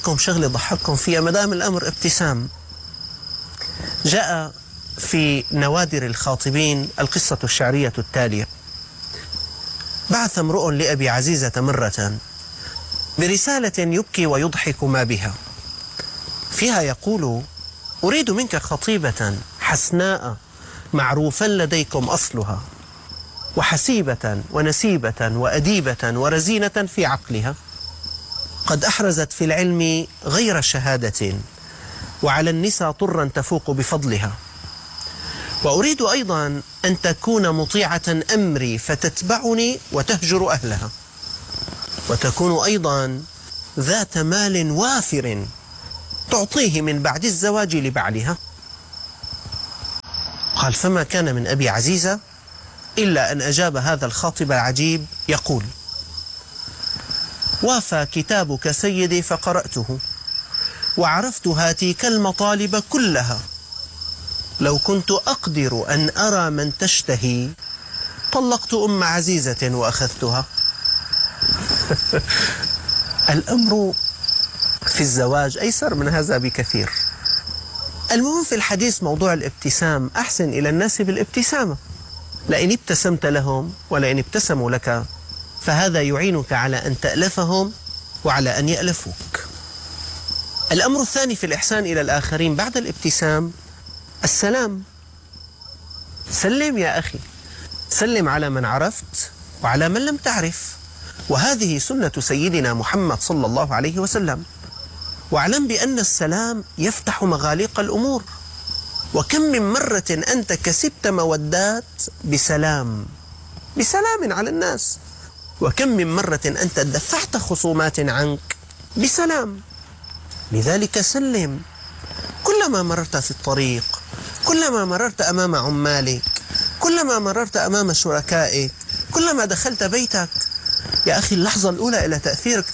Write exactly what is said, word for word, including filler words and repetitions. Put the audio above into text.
لكم شغلة ضحككم فيها ما دام الأمر ابتسام. جاء في نوادر الخاطبين القصة الشعرية التالية: بعث امرؤ لأبي عزيزة مرة برسالة يبكي ويضحك ما بها، فيها يقول: أريد منك خطيبة حسناء معروفا لديكم أصلها، وحسيبة ونسيبة وأديبة ورزينة في عقلها، قد أحرزت في العلم غير شهادة، وعلى النساء طرا تفوق بفضلها. وأريد أيضا أن تكون مطيعة أمري فتتبعني وتهجر أهلها، وتكون أيضا ذات مال وافر تعطيه من بعد الزواج لبعلها. قال: فما كان من أبي عزيزة إلا أن أجاب هذا الخاطب العجيب يقول: وافى كتابك سيدي فقرأته، وعرفت هاتيك المطالب كلها، لو كنت أقدر أن أرى من تشتهي طلقت أم عزيزة وأخذتها. الأمر في الزواج أيسر من هذا بكثير. المهم في الحديث موضوع الابتسام، أحسن إلى الناس بالابتسامة، لئن ابتسمت لهم ولئن ابتسموا لك فهذا يعينك على أن تألفهم وعلى أن يألفوك. الأمر الثاني في الإحسان إلى الآخرين بعد الابتسام السلام. سلم يا أخي، سلم على من عرفت وعلى من لم تعرف، وهذه سنة سيدنا محمد صلى الله عليه وسلم. واعلم بأن السلام يفتح مغاليق الأمور، وكم من مرة أنت كسبت مودات بسلام بسلام على الناس، وكم من مرة أنت دفعت خصومات عنك بسلام. لذلك سلم كلما مررت في الطريق، كلما مررت أمام عمالك، كلما مررت أمام شركائك، كلما دخلت بيتك. يا أخي اللحظة الأولى إلى تأثيرك